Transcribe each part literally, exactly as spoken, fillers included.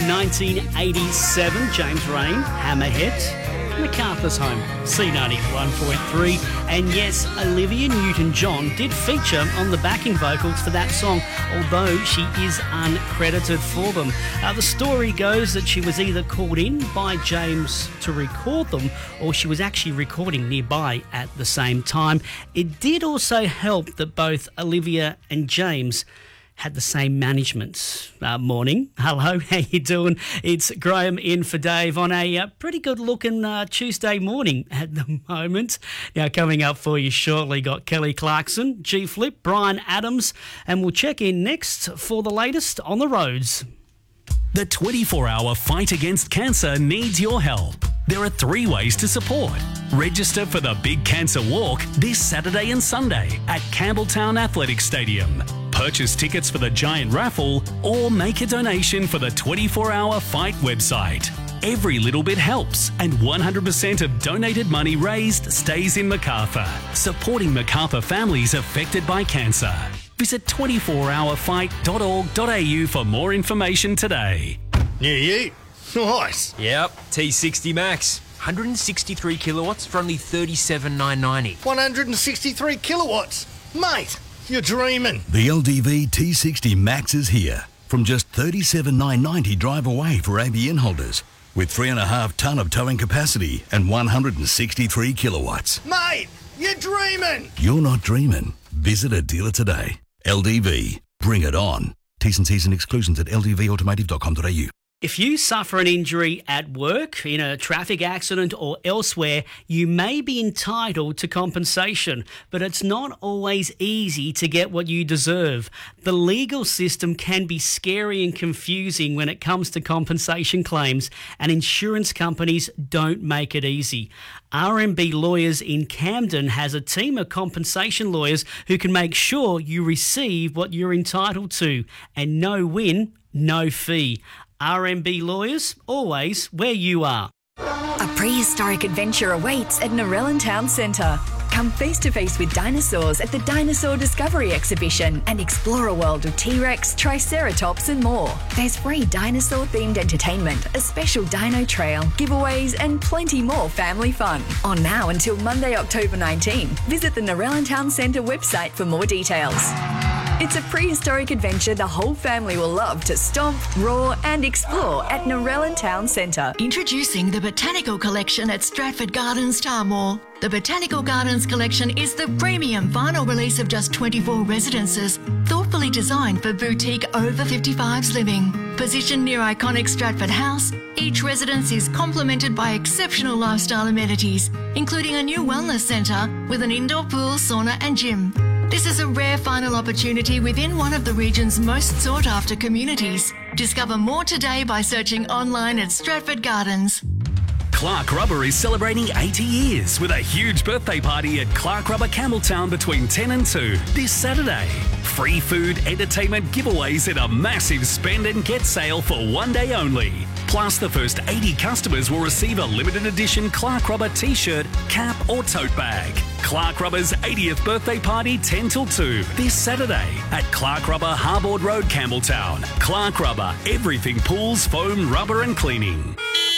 nineteen eighty-seven, James Rain, Hammerhead, MacArthur's Home, C ninety-one point three. And yes, Olivia Newton-John did feature on the backing vocals for that song, although she is uncredited for them. Uh, the story goes that she was either called in by James to record them, or she was actually recording nearby at the same time. It did also help that both Olivia and James had the same management. Uh, morning. Hello, how you doing? It's Graham in for Dave on a uh, pretty good-looking uh, Tuesday morning at the moment. Now, coming up for you shortly, got Kelly Clarkson, G-Flip, Brian Adams, and we'll check in next for the latest on the roads. The twenty-four hour fight against cancer needs your help. There are three ways to support. Register for the Big Cancer Walk this Saturday and Sunday at Campbelltown Athletic Stadium. Purchase tickets for the giant raffle or make a donation for the twenty-four hour fight website. Every little bit helps, and one hundred percent of donated money raised stays in Macarthur, supporting Macarthur families affected by cancer. Visit twenty-four hour fight dot org dot a u for more information today. Yeah, yeah. Nice. Yep, T sixty Max. one hundred sixty-three kilowatts for only thirty-seven thousand nine hundred ninety. one hundred sixty-three kilowatts. Mate, you're dreaming. The L D V T sixty Max is here. From just thirty-seven thousand nine hundred ninety drive away for A B N holders. With three and a half tonne of towing capacity and one hundred sixty-three kilowatts. Mate, you're dreaming. You're not dreaming. Visit a dealer today. L D V. Bring it on. T's and C's and exclusions at l d v automotive dot com dot a u. If you suffer an injury at work, in a traffic accident or elsewhere, you may be entitled to compensation, but it's not always easy to get what you deserve. The legal system can be scary and confusing when it comes to compensation claims, and insurance companies don't make it easy. R M B Lawyers in Camden has a team of compensation lawyers who can make sure you receive what you're entitled to, and no win, no fee. R M B Lawyers, always where you are. A prehistoric adventure awaits at Narellan Town Centre. Come face to face with dinosaurs at the Dinosaur Discovery Exhibition and explore a world of T-Rex, Triceratops and more. There's free dinosaur-themed entertainment, a special dino trail, giveaways and plenty more family fun. On now until Monday, October nineteenth. Visit the Narellan Town Centre website for more details. It's a prehistoric adventure the whole family will love to stomp, roar and explore at Narellan Town Centre. Introducing the Botanical Collection at Stratford Gardens, Starmore. The Botanical Gardens Collection is the premium vinyl release of just twenty-four residences, thoughtfully designed for boutique over fifty-fives living. Positioned near iconic Stratford House, each residence is complemented by exceptional lifestyle amenities, including a new wellness centre with an indoor pool, sauna and gym. This is a rare final opportunity within one of the region's most sought-after communities. Discover more today by searching online at Stratford Gardens. Clark Rubber is celebrating eighty years with a huge birthday party at Clark Rubber Campbelltown between ten and two this Saturday. Free food, entertainment, giveaways and a massive spend and get sale for one day only. Plus, the first eighty customers will receive a limited edition Clark Rubber t-shirt, cap or tote bag. Clark Rubber's eightieth birthday party ten till two this Saturday at Clark Rubber, Harbord Road, Campbelltown. Clark Rubber, everything pools, foam, rubber and cleaning.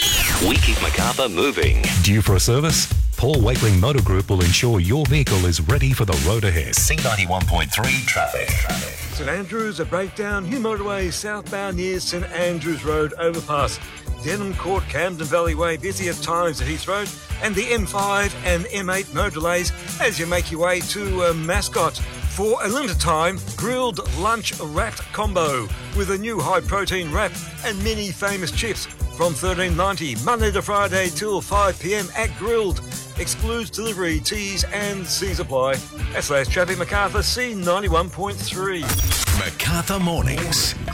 We keep Macarthur moving. Due for a service? Paul Wakeling Motor Group will ensure your vehicle is ready for the road ahead. C ninety-one point three traffic. traffic. St Andrews, a breakdown, New Motorway southbound near St Andrews Road overpass. Denham Court, Camden Valley Way, busy at times at Heath Road. And the M five and M eight, no delays as you make your way to uh, Mascot. For a limited time, grilled lunch wrapped combo with a new high-protein wrap and many famous chips from thirteen ninety, Monday to Friday till five p.m. at Grilled. Excludes delivery, T's and C's apply. That's last traffic, Macarthur, C ninety-one point three. Macarthur Mornings.